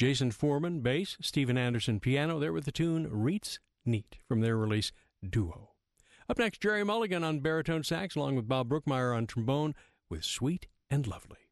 Jason Foreman, bass, Steven Anderson, piano. There with the tune Reets Neat from their release Duo. Up next, Jerry Mulligan on baritone sax, along with Bob Brookmeyer on trombone with Sweet and Lovely.